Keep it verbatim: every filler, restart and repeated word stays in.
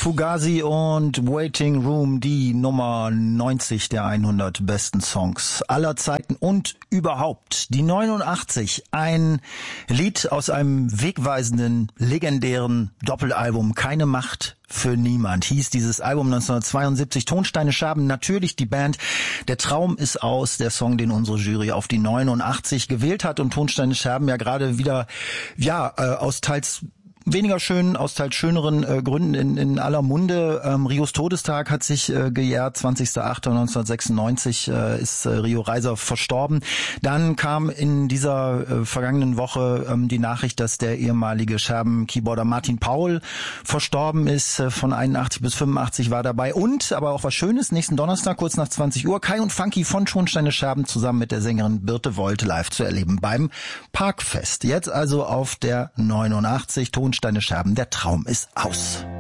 Fugazi und Waiting Room, die Nummer neunzig der hundert besten Songs aller Zeiten und überhaupt. Die neunundachtzig, ein Lied aus einem wegweisenden, legendären Doppelalbum, Keine Macht für niemand, hieß dieses Album neunzehnhundertzweiundsiebzig. Tonsteine Scherben, natürlich die Band. Der Traum ist aus, der Song, den unsere Jury auf die neunundachtzig gewählt hat, und Tonsteine Scherben ja gerade wieder, ja, äh, aus teils weniger schönen, aus teils schöneren äh, Gründen in, in aller Munde. Ähm, Rios Todestag hat sich äh, gejährt, zwanzigster achter neunzehnhundertsechsundneunzig äh, ist äh, Rio Reiser verstorben. Dann kam in dieser äh, vergangenen Woche ähm, die Nachricht, dass der ehemalige Scherben-Keyboarder Martin Paul verstorben ist. Äh, von einundachtzig bis fünfundachtzig war dabei. Und, aber auch was Schönes, nächsten Donnerstag, kurz nach zwanzig Uhr, Kai und Funky von Tonsteine Scherben zusammen mit der Sängerin Birte Volt live zu erleben beim Parkfest. Jetzt also auf der neunundachtzig, Tonsteine Scherben, der Traum ist aus.